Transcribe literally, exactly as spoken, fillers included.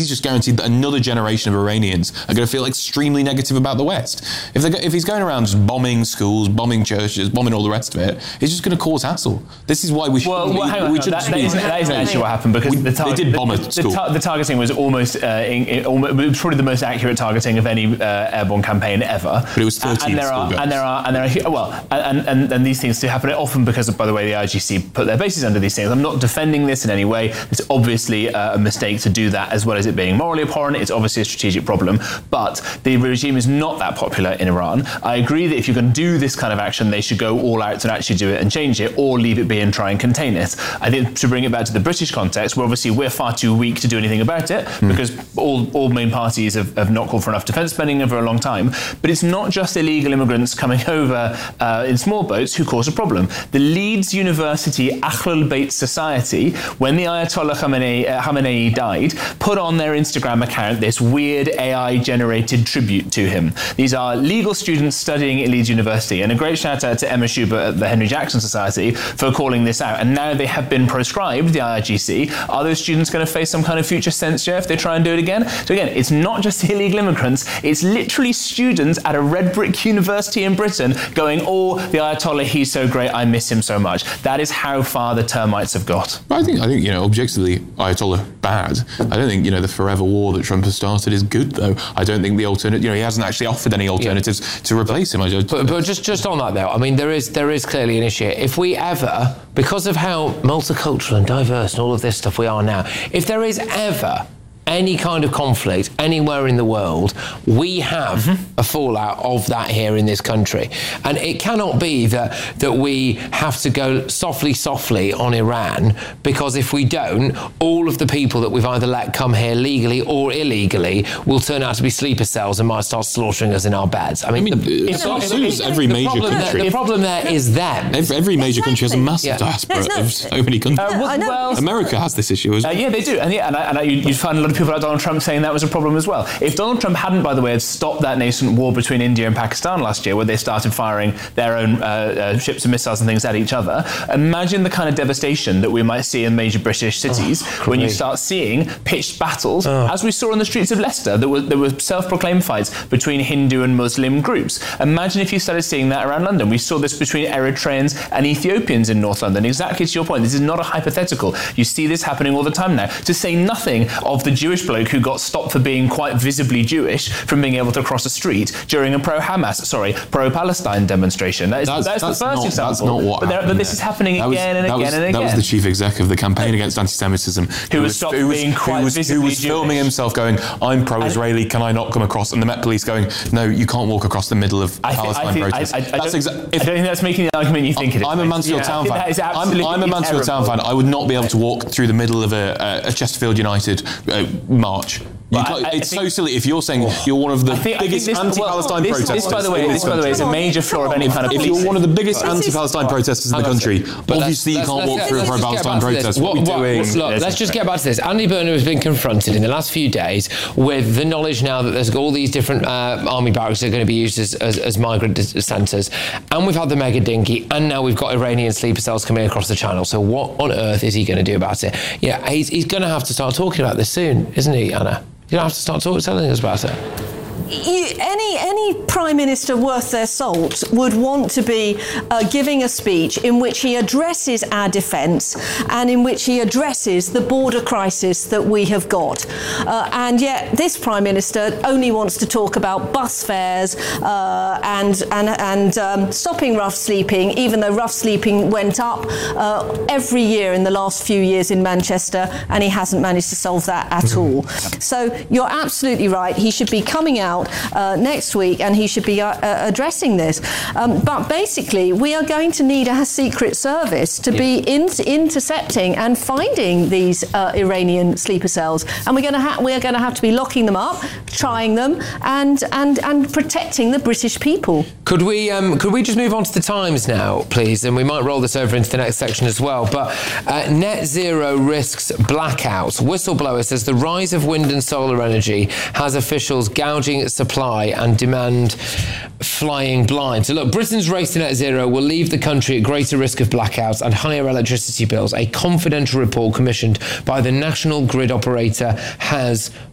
he's just guaranteed that another generation of Iranians are going to feel extremely negative about the West. If they if he's going around just bombing schools, bombing churches, bombing all the rest of it, it's just going to cause hassle. This is why we should. Well, well hang on, we hang should on. That, that, isn't, that isn't actually what happened, because we, the tar- they did bomb the, a the, school. The, tar- the targeting was almost, uh, in, in, almost it was probably the most accurate targeting of any uh, airborne campaign ever. But it was thirteen and there school are, girls. and there are, and there are, well, and, and, and these things do happen often because, of, by the way, the I G C put their bases under these things. I'm not defending this in any way. It's obviously uh, a mistake to do that, as well as it being morally abhorrent. It's obviously a strategic problem. But the regime is not that popular in Iran. I agree that if you're going to do this kind of action, they should go all out and actually do it and change it, or leave it be and try and contain it. I think, to bring it back to the British context, where obviously we're far too weak to do anything about it, mm. because all, all main parties have, have not called for enough defence spending over a long time. But it's not just illegal immigrants coming over uh, in small boats who cause a problem. The Leeds University Ahlul Bayt Society, when the Ayatollah Khamenei, uh, Khamenei died, put on their Instagram account this weird A I-generated tribute to him. These are legal students studying at Leeds University, and a great shout out to Emma Schubert at the Henry Jackson Society for calling this out. And now they have been proscribed, the I G C. Are those students going to face some kind of future censure if they try and do it again? So again, it's not just illegal immigrants, it's literally students at a red brick university in Britain going, oh, the Ayatollah, he's so great, I miss him so much. That is how far the termites have got. I think, I think, you know, objectively, Ayatollah bad. I don't think, you know, the forever war that Trump has started is good, though. I don't think the alternative, you know, he hasn't actually offered any alternatives yeah. to replace him. I just, but, but just, just on that, though, I mean, there is there is clearly an issue. If we ever, because of how multicultural and diverse and all of this stuff we are now, if there is ever any kind of conflict anywhere in the world, we have mm-hmm. a fallout of that here in this country. And it cannot be that that we have to go softly, softly on Iran, because if we don't, all of the people that we've either let come here legally or illegally will turn out to be sleeper cells and might start slaughtering us in our beds. I mean, I mean the, it's not so is every the major country. There, the problem there is them. Every, every major exactly. country has a massive yeah. diaspora no, of so many countries. Uh, well, well, America has this issue as well. Uh, yeah, they do. And, yeah, and, I, and I, you'd find a lot of people like Donald Trump saying that was a problem as well. If Donald Trump hadn't, by the way, had stopped that nascent war between India and Pakistan last year, where they started firing their own uh, uh, ships and missiles and things at each other, imagine the kind of devastation that we might see in major British cities oh, when you start seeing pitched battles, oh. as we saw on the streets of Leicester. There were, there were self-proclaimed fights between Hindu and Muslim groups. Imagine if you started seeing that around London. We saw this between Eritreans and Ethiopians in North London. Exactly to your point. This is not a hypothetical. You see this happening all the time now. To say nothing of the Jewish bloke who got stopped for being quite visibly Jewish from being able to cross a street during a pro-Hamas, sorry, pro-Palestine demonstration. That is, that's, that's, that's the first not, example. That's not what but, there, but this there. is happening that again was, and again was, and again. That was the chief exec of the campaign against anti-Semitism, who, who was stopped who was, being quite who was, visibly who was Jewish. filming himself going, I'm pro-Israeli, can I not come across? And the Met Police going, no, you can't walk across the middle of I Palestine think, protests. I, I, I, that's don't, exa- if, I don't think that's making the argument you think it is. I'm a Mansfield yeah, Town fan. That is I'm, absolutely I'm a Mansfield terrible. Town fan. I would not be able to walk through the middle of a, a Chesterfield United uh, march. You I, I it's think, so silly. If you're saying you're one of the think, biggest this, anti-Palestine well, this, protesters, this, by the way, this, by the way, is a major flaw of any kind of. If you're one of the biggest anti-Palestine protesters in the country, obviously you can't walk through a pro-Palestine protest. What are we doing? Look, let's just get back to this. Andy Burnham has been confronted in the last few days with the knowledge now that there's all these different uh, army barracks that are going to be used as, as, as migrant centres, and we've had the mega dinghy, and now we've got Iranian sleeper cells coming across the channel. So what on earth is he going to do about it? Yeah, he's, he's going to have to start talking about this soon, isn't he, Anna? You don't have to start talking, telling us about it. You, any any prime minister worth their salt would want to be uh, giving a speech in which he addresses our defence and in which he addresses the border crisis that we have got. Uh, and yet this prime minister only wants to talk about bus fares uh, and and and um, stopping rough sleeping, even though rough sleeping went up uh, every year in the last few years in Manchester, and he hasn't managed to solve that at all. So you're absolutely right. He should be coming out Uh, next week, and he should be uh, uh, addressing this. Um, but basically, we are going to need a secret service to yeah. be in- intercepting and finding these uh, Iranian sleeper cells, and we're going to ha- we are going to have to be locking them up, trying them, and and and protecting the British people. Could we um, could we just move on to the Times now, please? And we might roll this over into the next section as well. But uh, net zero risks blackouts. Whistleblower says the rise of wind and solar energy has officials gouging supply and demand flying blind. So look, Britain's race to net zero will leave the country at greater risk of blackouts and higher electricity bills. A confidential report commissioned by the national grid operator has